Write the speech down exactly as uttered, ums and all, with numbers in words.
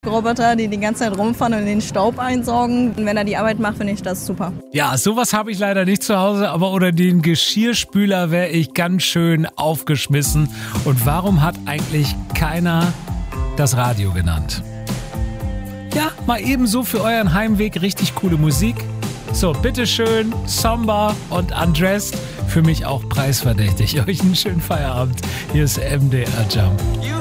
Roboter, die die ganze Zeit rumfahren und den Staub einsaugen. Und wenn er die Arbeit macht, finde ich das super. Ja, sowas habe ich leider nicht zu Hause, aber unter den Geschirrspüler wäre ich ganz schön aufgeschmissen. Und warum hat eigentlich keiner das Radio genannt? Ja, mal ebenso für euren Heimweg richtig coole Musik. So, bitteschön, Samba und Undressed. Für mich auch preisverdächtig. Euch einen schönen Feierabend. Hier ist M D R Jump.